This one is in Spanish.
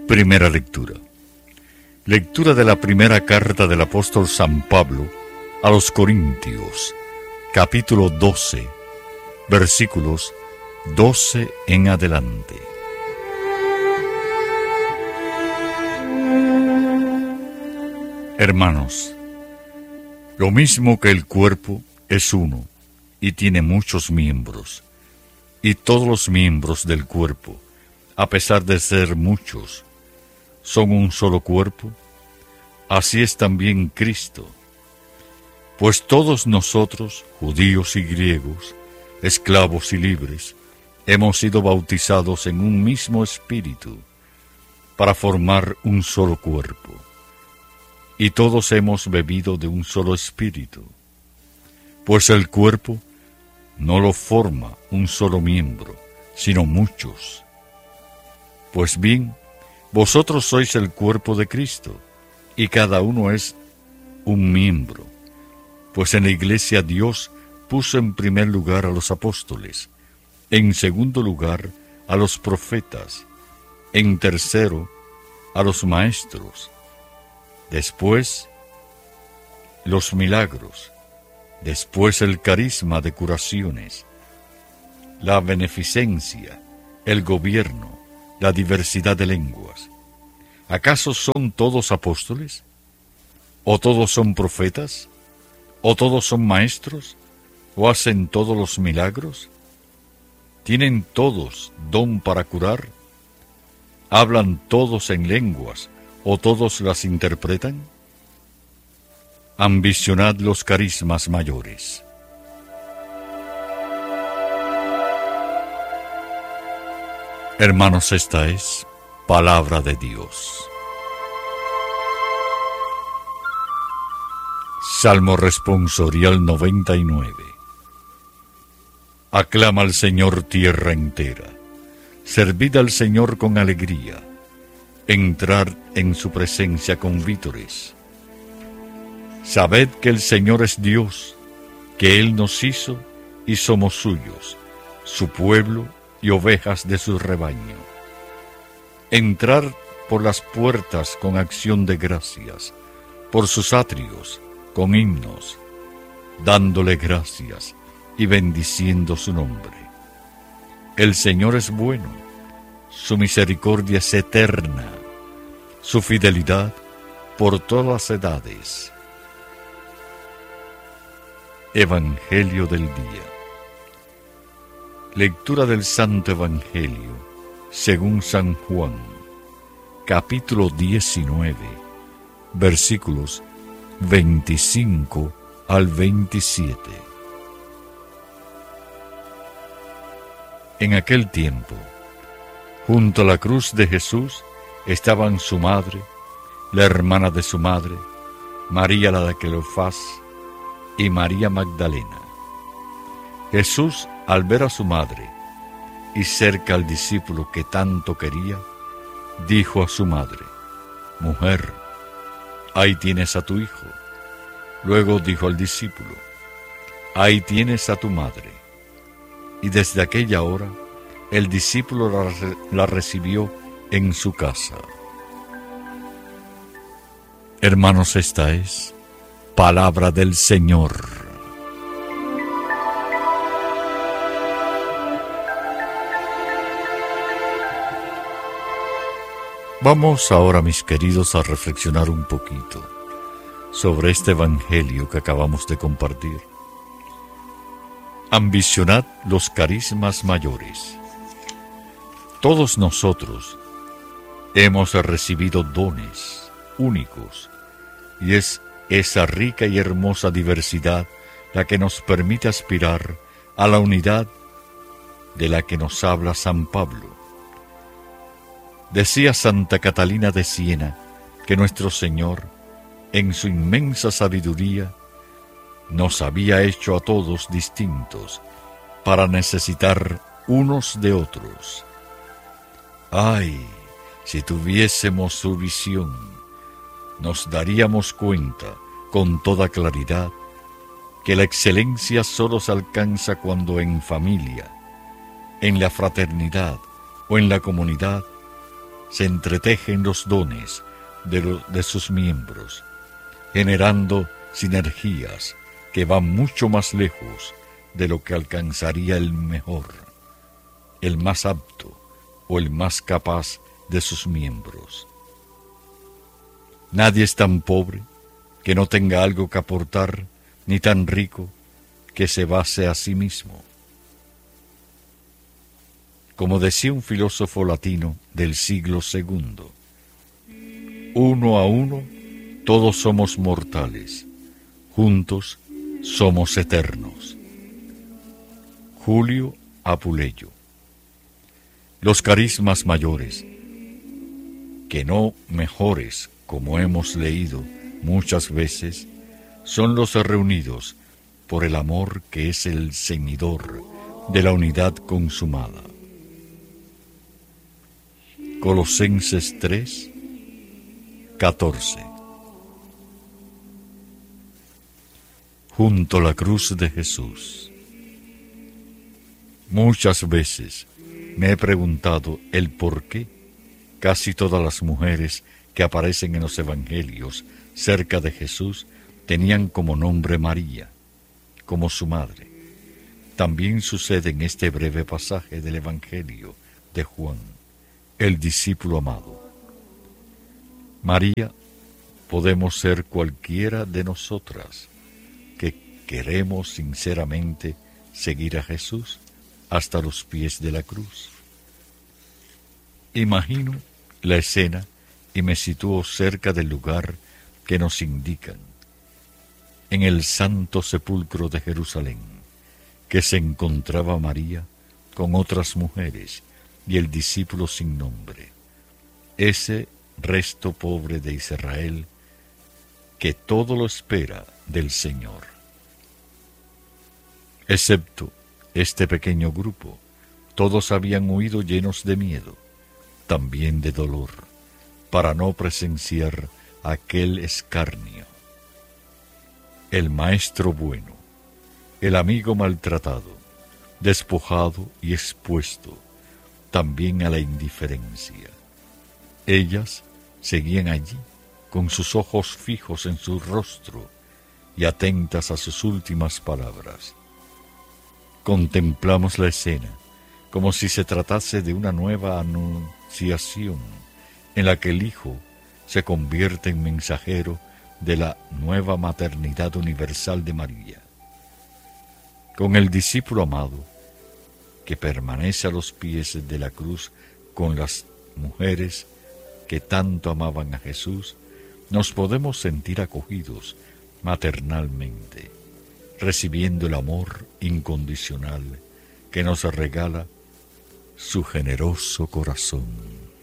Primera lectura. Lectura de la primera carta del apóstol San Pablo a los Corintios, capítulo 12, versículos 12 en adelante. Hermanos, lo mismo que el cuerpo es uno y tiene muchos miembros, y todos los miembros del cuerpo, a pesar de ser muchos, son un solo cuerpo, así es también Cristo. Pues todos nosotros, judíos y griegos, esclavos y libres, hemos sido bautizados en un mismo espíritu, para formar un solo cuerpo. Y todos hemos bebido de un solo espíritu. Pues el cuerpo no lo forma un solo miembro, sino muchos. Pues bien, vosotros sois el cuerpo de Cristo, y cada uno es un miembro. Pues en la iglesia Dios puso en primer lugar a los apóstoles, en segundo lugar a los profetas, en tercero a los maestros, después los milagros, después el carisma de curaciones, la beneficencia, el gobierno, la diversidad de lenguas. ¿Acaso son todos apóstoles? ¿O todos son profetas? ¿O todos son maestros? ¿O hacen todos los milagros? ¿Tienen todos don para curar? ¿Hablan todos en lenguas? ¿O todos las interpretan? Ambicionad los carismas mayores. Hermanos, esta es palabra de Dios. Salmo responsorial 99. Aclama al Señor tierra entera, servid al Señor con alegría, entrar en su presencia con vítores. Sabed que el Señor es Dios, que Él nos hizo y somos suyos, su pueblo y ovejas de su rebaño. Entrar por las puertas con acción de gracias, por sus atrios con himnos, dándole gracias y bendiciendo su nombre. El Señor es bueno, su misericordia es eterna, su fidelidad por todas las edades. Evangelio del día. Lectura del Santo Evangelio según San Juan, capítulo 19, versículos 25 al 27. En aquel tiempo, junto a la cruz de Jesús estaban su madre, la hermana de su madre, María la de Cleofás y María Magdalena. Jesús, al ver a su madre y cerca al discípulo que tanto quería, dijo a su madre: «Mujer, ahí tienes a tu hijo». Luego dijo al discípulo: «Ahí tienes a tu madre». Y desde aquella hora el discípulo la recibió en su casa. Hermanos, esta es palabra del Señor. Vamos ahora, mis queridos, a reflexionar un poquito sobre este evangelio que acabamos de compartir. Ambicionad los carismas mayores. Todos nosotros hemos recibido dones únicos, y es esa rica y hermosa diversidad la que nos permite aspirar a la unidad de la que nos habla San Pablo. Decía Santa Catalina de Siena que nuestro Señor, en su inmensa sabiduría, nos había hecho a todos distintos para necesitar unos de otros. ¡Ay! Si tuviésemos su visión, nos daríamos cuenta con toda claridad que la excelencia solo se alcanza cuando en familia, en la fraternidad o en la comunidad se entretejen los dones de sus miembros, generando sinergias que van mucho más lejos de lo que alcanzaría el mejor, el más apto o el más capaz de sus miembros. Nadie es tan pobre que no tenga algo que aportar, ni tan rico que se base a sí mismo. Como decía un filósofo latino del siglo II, uno a uno todos somos mortales, juntos somos eternos. Julio Apuleyo. Los carismas mayores, que no mejores, como hemos leído muchas veces, son los reunidos por el amor que es el ceñidor de la unidad consumada. Colosenses 3, 14. Junto a la cruz de Jesús. Muchas veces me he preguntado el por qué casi todas las mujeres que aparecen en los evangelios cerca de Jesús tenían como nombre María, como su madre. También sucede en este breve pasaje del evangelio de Juan, el discípulo amado. María podemos ser cualquiera de nosotras que queremos sinceramente seguir a Jesús hasta los pies de la cruz. Imagino la escena y me sitúo cerca del lugar que nos indican, en el santo sepulcro de Jerusalén, que se encontraba María con otras mujeres y el discípulo sin nombre, ese resto pobre de Israel que todo lo espera del Señor. Excepto este pequeño grupo, todos habían huido llenos de miedo, también de dolor, para no presenciar aquel escarnio. El maestro bueno, el amigo maltratado, despojado y expuesto también a la indiferencia. Ellas seguían allí con sus ojos fijos en su rostro y atentas a sus últimas palabras. Contemplamos la escena como si se tratase de una nueva anunciación en la que el Hijo se convierte en mensajero de la nueva maternidad universal de María. Con el discípulo amado, que permanece a los pies de la cruz con las mujeres que tanto amaban a Jesús, nos podemos sentir acogidos maternalmente, recibiendo el amor incondicional que nos regala su generoso corazón.